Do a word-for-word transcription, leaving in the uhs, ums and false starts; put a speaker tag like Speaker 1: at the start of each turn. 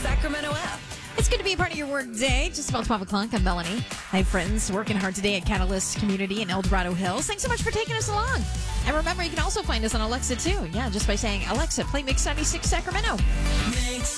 Speaker 1: Sacramento app.
Speaker 2: It's good to be a part of your work day. Just about twelve o'clock. I'm Melanie. I have friends working hard today at Catalyst Community in El Dorado Hills. Thanks so much for taking us along. And remember, you can also find us on Alexa, too. Yeah, just by saying, Alexa, play Mix ninety-six Sacramento.
Speaker 1: Mix